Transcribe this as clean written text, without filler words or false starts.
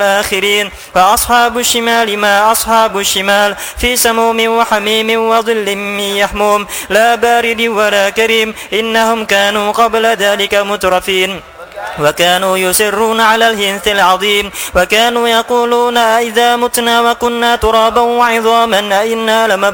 آخرين. فأصحاب الشمال ما أصحاب الشمال في سموم وحميم وظل من يحموم لا بارد ولا كريم إنهم كانوا قبل ذلك مترفين وكانوا يسرون على الهنث العظيم وكانوا يقولون إذا متنا وكنا ترابا وعظاما أئنا